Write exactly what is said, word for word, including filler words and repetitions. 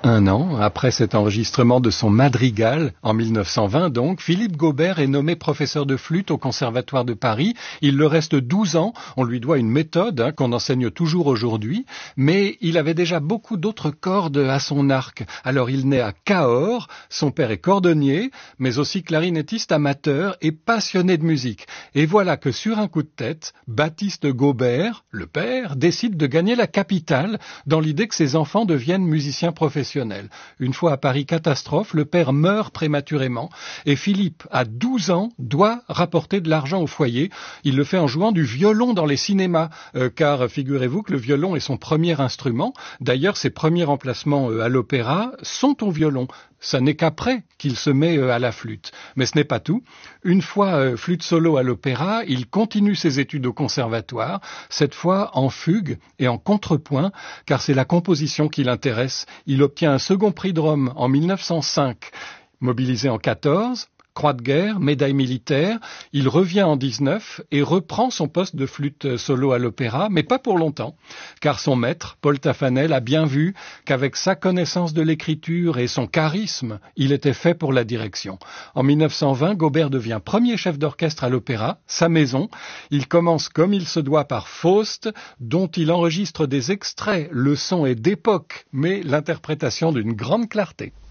un an, après cet enregistrement de son madrigal, en mille neuf cent vingt donc, Philippe Gaubert est nommé professeur de flûte au Conservatoire de Paris. Il le reste douze ans. On lui doit une méthode hein, qu'on enseigne toujours aujourd'hui, mais il avait déjà beaucoup d'autres cordes à son arc. Alors il naît à Cahors, son père est cordonnier, mais aussi clarinettiste amateur et passionné de musique. Et voilà que sur un coup de tête, Baptiste Gaubert, le père, décide de gagner la capitale dans l'idée que ses enfants deviennent musiciens professionnels. Une fois à Paris, catastrophe, le père meurt prématurément et Philippe, à douze ans, doit rapporter de l'argent au foyer. Il le fait en jouant du violon dans les cinémas, euh, car figurez-vous que le violon est son premier instrument. D'ailleurs, ses premiers remplacements euh, à l'opéra sont au violon. Ça n'est qu'après qu'il se met à la flûte. Mais ce n'est pas tout. Une fois euh, flûte solo à l'opéra, il continue ses études au conservatoire, cette fois en fugue et en contrepoint, car c'est la composition qui l'intéresse. Il obtient un second prix de Rome en mille neuf cent cinq, mobilisé en quatorze. Croix de guerre, médaille militaire, il revient en dix-neuf et reprend son poste de flûte solo à l'opéra, mais pas pour longtemps, car son maître, Paul Taffanel, a bien vu qu'avec sa connaissance de l'écriture et son charisme, il était fait pour la direction. En mille neuf cent vingt, Gaubert devient premier chef d'orchestre à l'opéra, sa maison. Il commence comme il se doit par Faust, dont il enregistre des extraits. Le son est d'époque, mais l'interprétation d'une grande clarté.